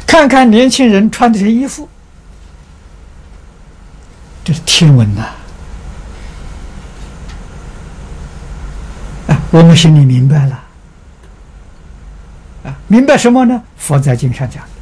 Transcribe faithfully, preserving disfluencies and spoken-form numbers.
看看年轻人穿的这衣服，这是天文呐！啊，我们心里明白了。啊，明白什么呢？佛在经上讲。